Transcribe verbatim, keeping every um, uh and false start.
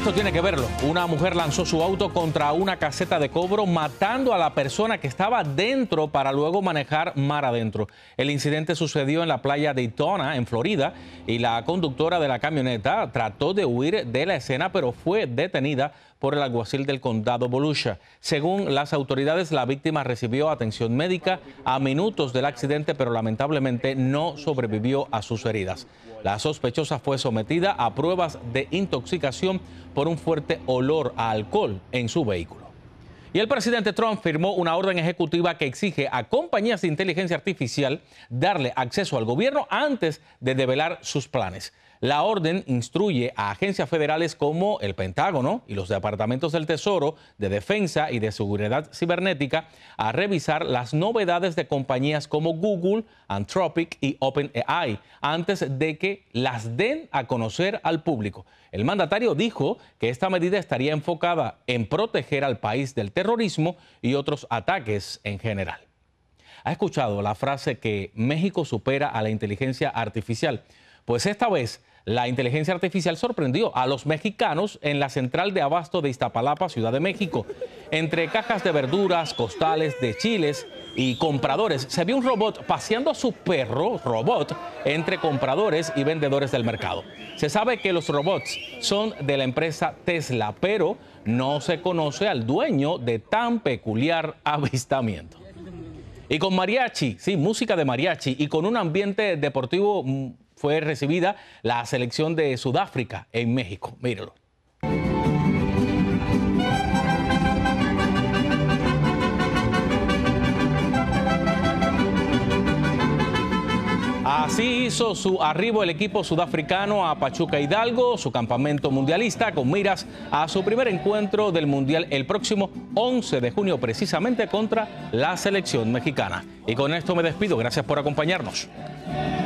Esto tiene que verlo. Una mujer lanzó su auto contra una caseta de cobro, matando a la persona que estaba dentro para luego manejar mar adentro. El incidente sucedió en la playa Daytona, en Florida, y la conductora de la camioneta trató de huir de la escena, pero fue detenida por el alguacil del condado Volusia. Según las autoridades, la víctima recibió atención médica a minutos del accidente, pero lamentablemente no sobrevivió a sus heridas. La sospechosa fue sometida a pruebas de intoxicación por un fuerte olor a alcohol en su vehículo. Y el presidente Trump firmó una orden ejecutiva que exige a compañías de inteligencia artificial darle acceso al gobierno antes de develar sus planes. La orden instruye a agencias federales como el Pentágono y los departamentos del Tesoro, de Defensa y de Seguridad Cibernética a revisar las novedades de compañías como Google, Anthropic y OpenAI antes de que las den a conocer al público. El mandatario dijo que esta medida estaría enfocada en proteger al país del terrorismo y otros ataques en general. ¿Ha escuchado la frase que México supera a la inteligencia artificial? Pues esta vez la inteligencia artificial sorprendió a los mexicanos en la central de abasto de Iztapalapa, Ciudad de México. Entre cajas de verduras, costales de chiles y compradores, se vio un robot paseando a su perro robot entre compradores y vendedores del mercado. Se sabe que los robots son de la empresa Tesla, pero no se conoce al dueño de tan peculiar avistamiento. Y con mariachi, sí, música de mariachi, y con un ambiente deportivo fue recibida la selección de Sudáfrica en México. Míralo. Así hizo su arribo el equipo sudafricano a Pachuca Hidalgo, su campamento mundialista, con miras a su primer encuentro del Mundial el próximo once de junio, precisamente contra la selección mexicana. Y con esto me despido. Gracias por acompañarnos.